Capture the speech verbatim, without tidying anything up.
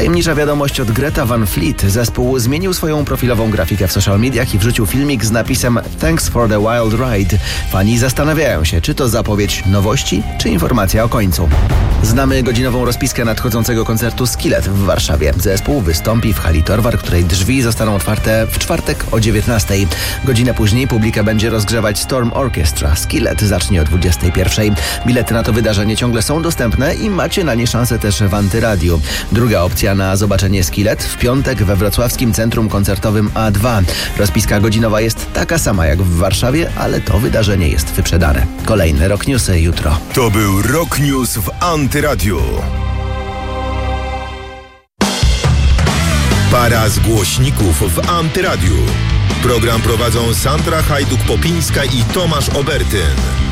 Tajemnicza wiadomość od Greta Van Fleet. Zespół zmienił swoją profilową grafikę w social mediach i wrzucił filmik z napisem Thanks for the wild ride. Fani zastanawiają się, czy to zapowiedź nowości, czy informacja o końcu. Znamy godzinową rozpiskę nadchodzącego koncertu Skillet w Warszawie. Zespół wystąpi w hali Torwar, której drzwi zostaną otwarte w czwartek o dziewiętnastej. Godzinę później publika będzie rozgrzewać Storm Orchestra. Skillet zacznie o dwudziestej pierwszej. Bilety na to wydarzenie ciągle są dostępne i macie na nie szansę też w Antyradiu. Druga opcja na zobaczenie Skillet w piątek we wrocławskim centrum koncertowym A dwa. Rozpiska godzinowa jest taka sama jak w Warszawie, ale to wydarzenie jest wyprzedane. Kolejne Rock Newsy jutro. To był Rock News w Antyradiu. Para z głośników w Antyradiu. Program prowadzą Sandra Hajduk-Popińska i Tomasz Obertyn.